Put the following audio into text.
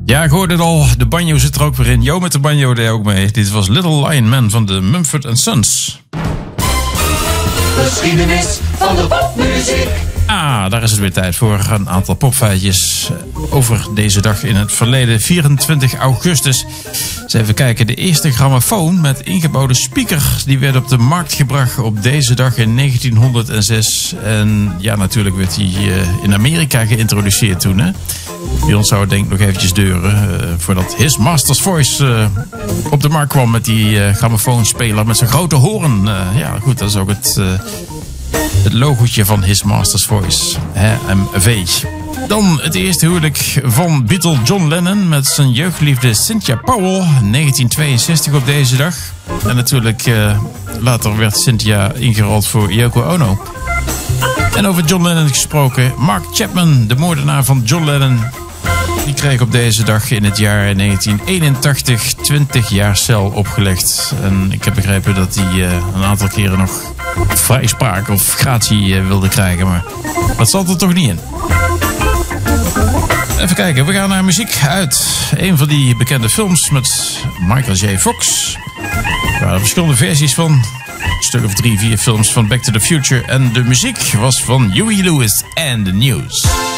Ja, ik hoorde het al. De banjo zit er ook weer in. Jo met de banjo deed ook mee. Dit was Little Lion Man van de Mumford & Sons. Geschiedenis van de popmuziek. Daar is het weer tijd voor een aantal popfeitjes over deze dag in het verleden. 24 augustus. Dus even kijken. De eerste grammofoon met ingebouwde speaker die werd op de markt gebracht op deze dag in 1906. En ja, natuurlijk werd die in Amerika geïntroduceerd toen. Hè? Bij ons zou het denk ik nog eventjes duren voordat His Master's Voice op de markt kwam met die grammofoonspeler met zijn grote hoorn. Ja, goed, dat is ook het logootje van His Master's Voice, HMV. Dan het eerste huwelijk van Beatle John Lennon met zijn jeugdliefde Cynthia Powell, 1962 op deze dag. En natuurlijk later werd Cynthia ingerold voor Yoko Ono. En over John Lennon gesproken, Mark Chapman, de moordenaar van John Lennon, die kreeg op deze dag in het jaar 1981 20 jaar cel opgelegd. En ik heb begrepen dat hij een aantal keren nog vrijspraak of gratie wilde krijgen, maar dat zat er toch niet in. Even kijken, we gaan naar muziek uit een van die bekende films met Michael J. Fox. Er waren verschillende versies van. Een stuk of 3, 4 films van Back to the Future. En de muziek was van Huey Lewis and the News.